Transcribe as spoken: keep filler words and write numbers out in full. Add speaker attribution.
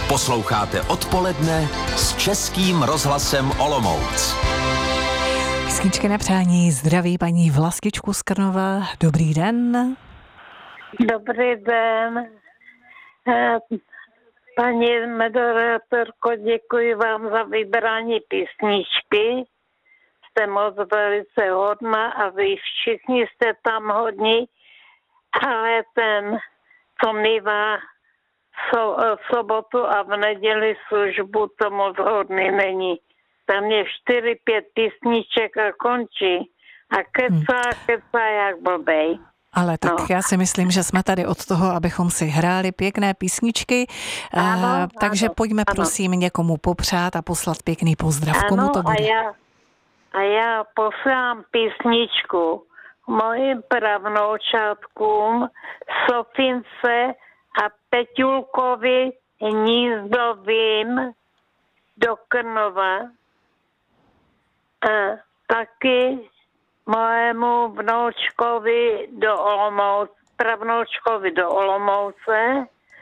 Speaker 1: Posloucháte Odpoledne s Českým rozhlasem Olomouc.
Speaker 2: Písničky na přání zdraví paní Vlastičku z Krnova. Dobrý den.
Speaker 3: Dobrý den. Paní moderátorko, děkuji vám za vybrání písničky. Jste moc velice hodná a vy všichni jste tam hodní, ale ten, co mývá v sobotu a v neděli službu, to moc hodný není. Tam je čtyři, pět písniček a končí. A kecá, hmm. kecá jak blbej.
Speaker 2: Ale tak no. Já si myslím, že jsme tady od toho, abychom si hráli pěkné písničky. Ano, uh, takže ano, pojďme ano. prosím někomu popřát a poslat pěkný pozdrav.
Speaker 3: Ano,
Speaker 2: komu to bude?
Speaker 3: A já, a já poslám písničku mojim pravnoučátkům Sofince a Peťulkovi Hnízdovým do Krnova. A taky mojemu vnoučkovi do Olomouce, pravnoučkovi do Olomouce